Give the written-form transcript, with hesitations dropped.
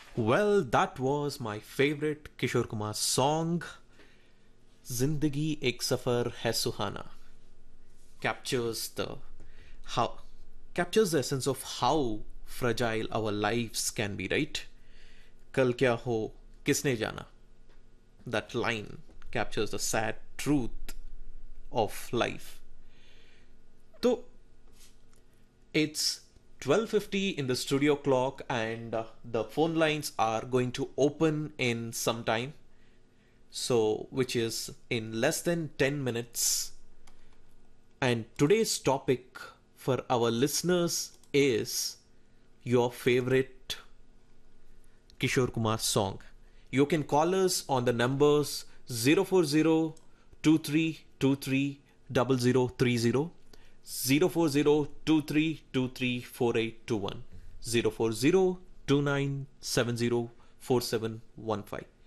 Well, that was my favorite Kishore Kumar song, Zindagi Ek Safar Hai Suhana. Captures the how captures the essence of how fragile our lives can be, right? Kal kya ho, kisne jana? That line captures the sad truth of life. So it's 12:50 in the studio clock and the phone lines are going to open in some time, so which is in less than 10 minutes. And today's topic for our listeners is your favorite Kishore Kumar song. You can call us on the numbers 040 2323 0030, 04023234821, 04029704715.